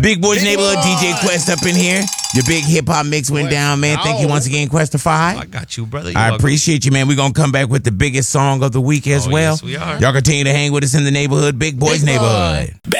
Big Boys Neighborhood, DJ Quest up in here. Your big hip-hop mix went down, man. Thank you once again, Questify. I got you, brother. I appreciate you, man. We're going to come back with the biggest song of the week as well. Yes, we are. Y'all continue to hang with us in the neighborhood. Big Boys Neighborhood.